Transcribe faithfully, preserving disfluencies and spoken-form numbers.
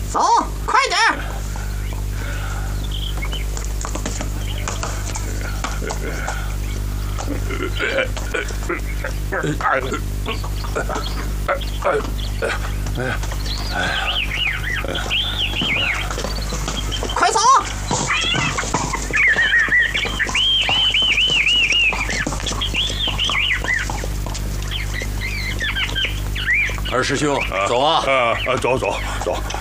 走，快点！快走！ 二师兄，走啊！ 啊啊，走走走。